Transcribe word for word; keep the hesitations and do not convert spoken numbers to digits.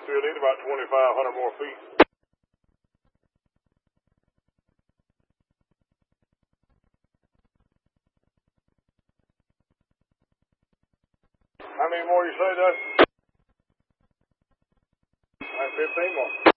Still need about twenty-five hundred more feet. How many more you say, Dustin? Like fifteen more.